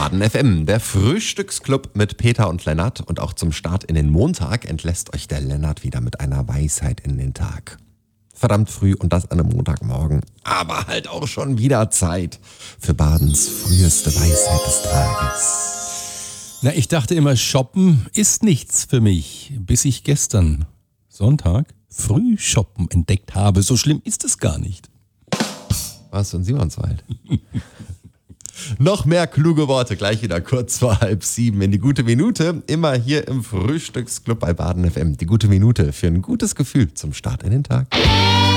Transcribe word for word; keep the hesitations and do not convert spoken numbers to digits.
Baden F M, der Frühstücksclub mit Peter und Lennart. Und auch zum Start in den Montag entlässt euch der Lennart wieder mit einer Weisheit in den Tag. Verdammt früh und das an einem Montagmorgen. Aber halt auch schon wieder Zeit für Badens früheste Weisheit des Tages. Na, ich dachte immer, shoppen ist nichts für mich, bis ich gestern, Sonntag, früh shoppen entdeckt habe. So schlimm ist es gar nicht. Warst du in Simonswald? Noch mehr kluge Worte, gleich wieder kurz vor halb sieben in die gute Minute. Immer hier im Frühstücksclub bei Baden F M. Die gute Minute für ein gutes Gefühl zum Start in den Tag.